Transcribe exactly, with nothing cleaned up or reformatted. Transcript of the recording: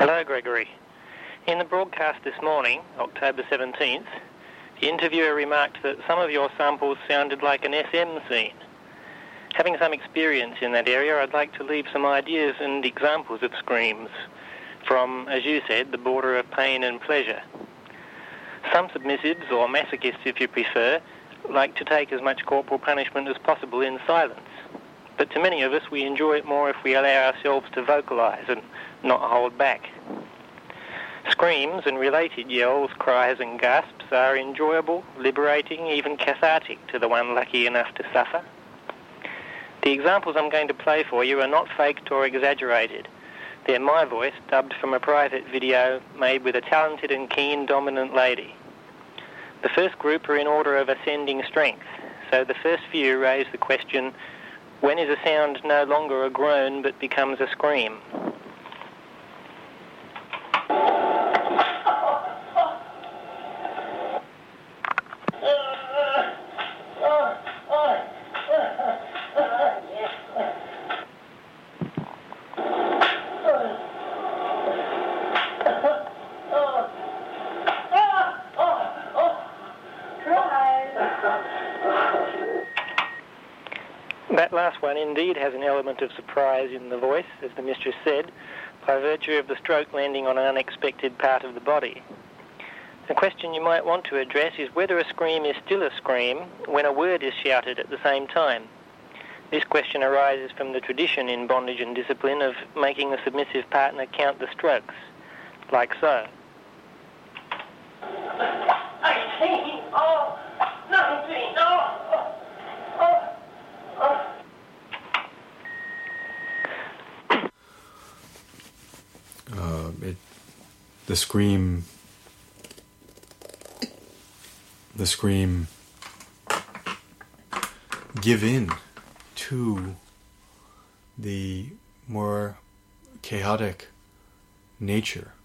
Hello, Gregory. In the broadcast this morning, October seventeenth, the interviewer remarked that some of your samples sounded like an S M scene. Having some experience in that area, I'd like to leave some ideas and examples of screams from, as you said, the border of pain and pleasure. Some submissives, or masochists if you prefer, like to take as much corporal punishment as possible in silence. But to many of us, we enjoy it more if we allow ourselves to vocalise and not hold back. Screams and related yells, cries and gasps are enjoyable, liberating, even cathartic to the one lucky enough to suffer. The examples I'm going to play for you are not faked or exaggerated. They're my voice, dubbed from a private video made with a talented and keen dominant lady. The first group are in order of ascending strength, so the first few raise the question, when is a sound no longer a groan but becomes a scream? That last one indeed has an element of surprise in the voice, as the mistress said, by virtue of the stroke landing on an unexpected part of the body. The question you might want to address is whether a scream is still a scream when a word is shouted at the same time. This question arises from the tradition in bondage and discipline of making the submissive partner count the strokes, like so. eighteen, oh, nineteen, oh, oh, oh. Uh, it, the scream, the scream, give in to the more chaotic nature